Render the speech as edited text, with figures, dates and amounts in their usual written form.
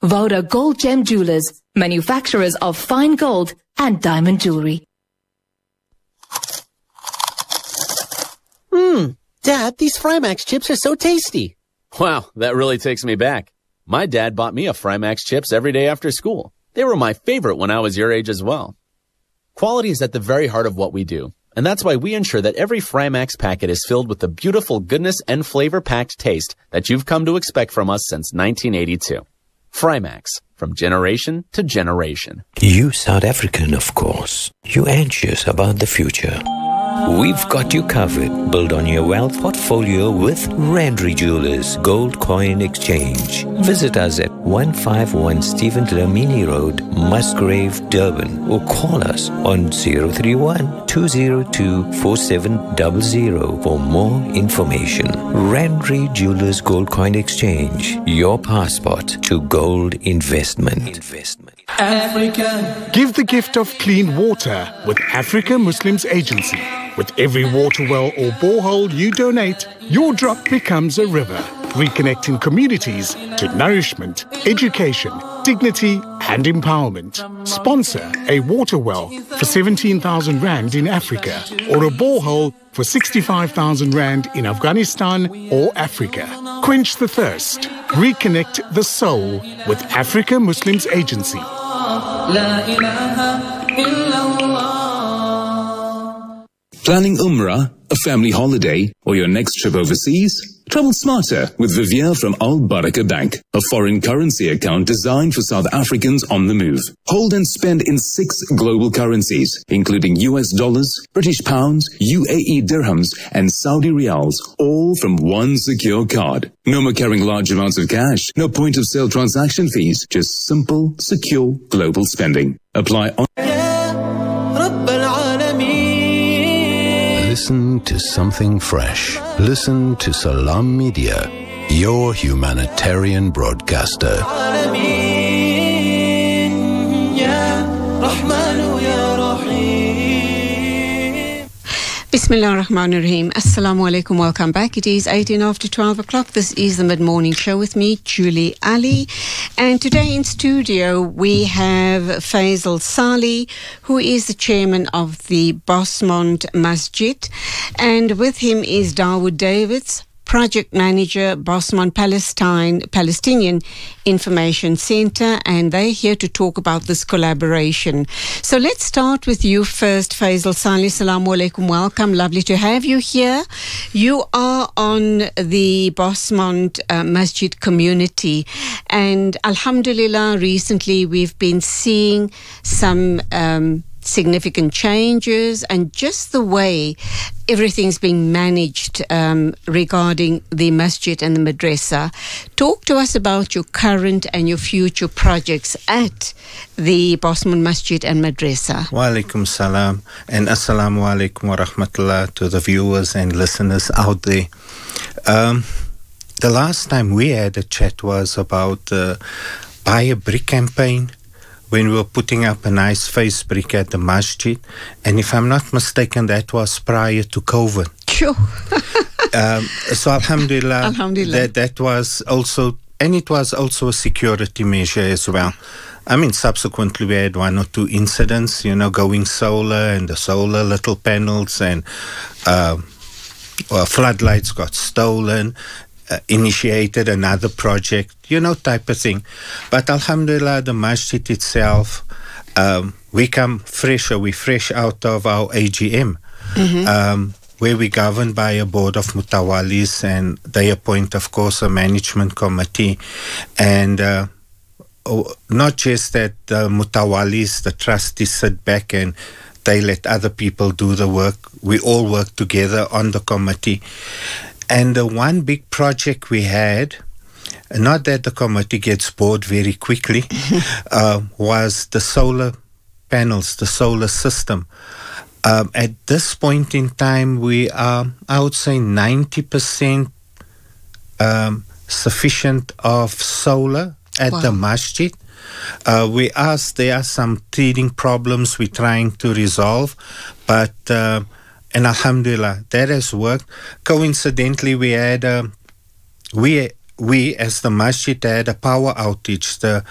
Voda Gold Gem Jewelers, manufacturers of fine gold and diamond jewelry. Dad, these Frymax chips are so tasty. Wow, that really takes me back. My dad bought me a Frymax chips every day after school. They were my favorite when I was your age as well. Quality is at the very heart of what we do, and that's why we ensure that every Frymax packet is filled with the beautiful goodness and flavor-packed taste that you've come to expect from us since 1982. Frymax, from generation to generation. You South African, of course. You anxious about the future. We've got you covered. Build on your wealth portfolio with Randry Jewelers Gold Coin Exchange. Visit us at 151 Stephen Dlamini Road, Musgrave, Durban, or call us on 031-202-4700 for more information. Randry Jewelers Gold Coin Exchange, your passport to gold investment. Africa. Give the gift of clean water with Africa Muslims Agency. With every water well or borehole you donate, your drop becomes a river, reconnecting communities to nourishment, education, dignity and empowerment. Sponsor a water well for 17,000 Rand in Africa or a borehole for 65,000 Rand in Afghanistan or Africa. Quench the thirst. Reconnect the soul with Africa Muslims Agency. Planning Umrah, a family holiday, or your next trip overseas? Travel smarter with Vivier from Al Baraka Bank, a foreign currency account designed for South Africans on the move. Hold and spend in 6 global currencies, including US dollars, British pounds, UAE dirhams, and Saudi riyals, all from one secure card. No more carrying large amounts of cash, no point of sale transaction fees, just simple, secure global spending. Apply on. Listen to something fresh. Listen to Salam Media, your humanitarian broadcaster. Bismillah ar-Rahman ar-Rahim. Assalamu alaikum. Welcome back. It is 18 after 12 o'clock. This is the Mid-Morning Show with me, Julie Ali. And today in studio, we have Faisal Salih, who is the chairman of the Bosmont Masjid. And with him is Dawood Davids, project manager, Bosmont Palestinian Information Center, and they're here to talk about this collaboration. So let's start with you first, Faisal Salih. Assalamu alaikum. Welcome. Lovely to have you here. You are on the Bosmont Masjid community, and alhamdulillah, recently we've been seeing some significant changes and just the way everything's being managed regarding the masjid and the madrasa. Talk to us about your current and your future projects at the Bosmont Masjid and Madrasa. Wa alaikum salam and assalamu alaikum wa rahmatullah to the viewers and listeners out there. The last time we had a chat was about Buy a Brick campaign, when we were putting up a nice face brick at the masjid. And if I'm not mistaken, that was prior to COVID. Sure. So alhamdulillah, that was also, and it was also a security measure as well. I mean, subsequently we had 1 or 2 incidents, going solar and the solar little panels and floodlights got stolen. Initiated another project, type of thing. But alhamdulillah, the masjid itself, we come fresh out of our AGM, where we governed by a board of mutawalis, and they appoint, of course, a management committee. And not just that the mutawalis, the trustees, sit back and they let other people do the work. We all work together on the committee. And the one big project we had, not that the committee gets bored very quickly, was the solar panels, the solar system. At this point in time, we are, I would say, 90% sufficient of solar at the masjid. There are some teething problems we're trying to resolve, but and alhamdulillah, that has worked. Coincidentally, we had we as the masjid had a power outage. The